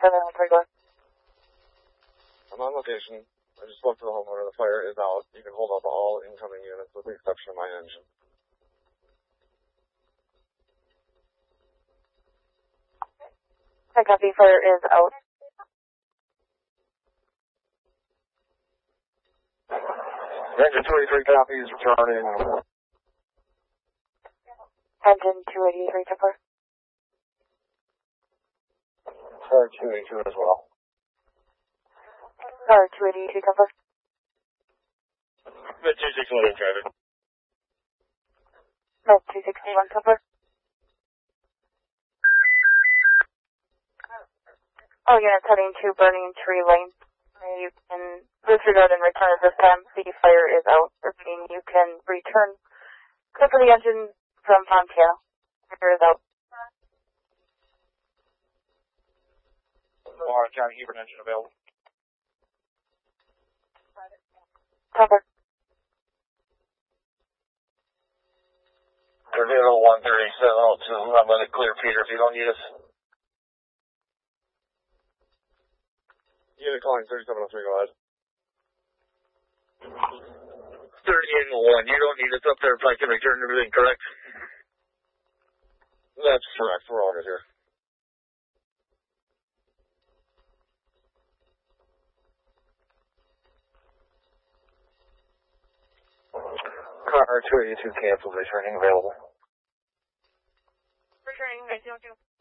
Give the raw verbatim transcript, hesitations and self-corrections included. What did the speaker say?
seven one three, go ahead. I'm on location. I just spoke to the homeowner. The fire is out. You can hold up all incoming units with the exception of my engine. I copy, fire is out. Engine two eighty-three copies, returning. Engine two eighty-three, Tipper. Car two eighty-two as well. Car two eighty-two, Tipper. Mid two sixty-one traffic. Mid two sixty-one, Tipper. All units heading to Burning Tree Lane. You can disregard and return at this time. The fire is out. Repeating, you can return. Click for the engine from Fontana. Fire is out. Lamar County Hebron engine available. Cover. Tornado one thirty-seven oh two. I'm going to clear Peter if you don't need us. Unit calling thirty-seven oh three, go ahead. thirty-eight oh one, you don't need us up there if I can return everything, correct? That's correct, we're all good here. Car two eighty-two canceled, returning available. Returning, I don't do.